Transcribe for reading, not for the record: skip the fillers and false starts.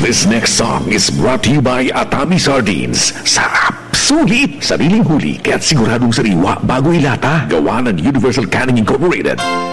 This next song is brought to you by Atami Sardines. Sarap! Sulit! Sariling huli, kaya't siguradong sariwa bago ilata. Gawa ng Universal Canning Incorporated.